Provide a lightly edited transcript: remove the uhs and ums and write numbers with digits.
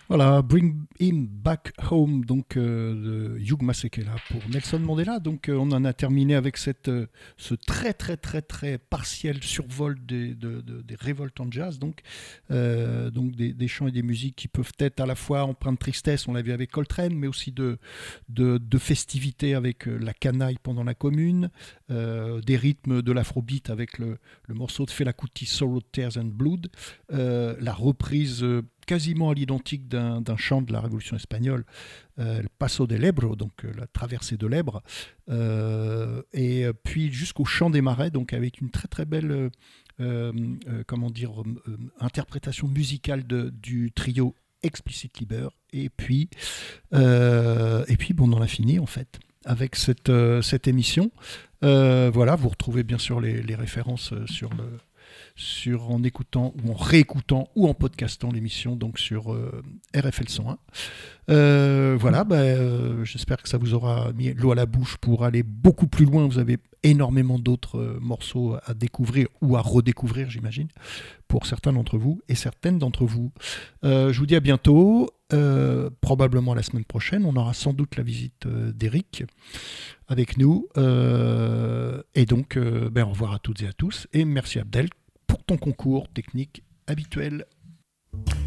Voilà, Bring Him Back Home, donc de Hugh Masekela pour Nelson Mandela. Donc on en a terminé avec ce très très très très partiel survol des révoltes en jazz, donc des chants et des musiques qui peuvent être à la fois empreintes de tristesse, on l'a vu avec Coltrane, mais aussi de festivité avec la canaille pendant la commune, des rythmes de l'afrobeat avec le morceau de Fela Kuti, Sorrow, Tears and Blood, la reprise quasiment à l'identique d'un chant de la Révolution espagnole, le Paso de l'Ebro, donc la traversée de l'Ebre, et puis jusqu'au chant des marais, donc avec une très très belle comment dire, interprétation musicale du trio Explicit Liber, et puis bon, on en a fini en fait avec cette émission. Voilà, vous retrouvez bien sûr les références en écoutant ou en réécoutant ou en podcastant l'émission donc sur RFL 101. Voilà, j'espère que ça vous aura mis l'eau à la bouche pour aller beaucoup plus loin. Vous avez énormément d'autres morceaux à découvrir ou à redécouvrir, j'imagine, pour certains d'entre vous et certaines d'entre vous. Je vous dis à bientôt, probablement la semaine prochaine. On aura sans doute la visite d'Eric avec nous. Et donc, au revoir à toutes et à tous. Et merci Abdel pour ton concours technique habituel.